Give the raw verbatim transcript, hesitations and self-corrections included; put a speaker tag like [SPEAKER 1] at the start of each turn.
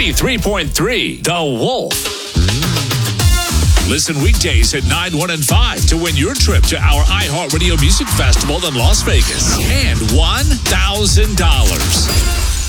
[SPEAKER 1] ninety-three point three The Wolf. Listen weekdays at nine, one, and five to win your trip to our iHeartRadio Music Festival in Las Vegas and one thousand dollars.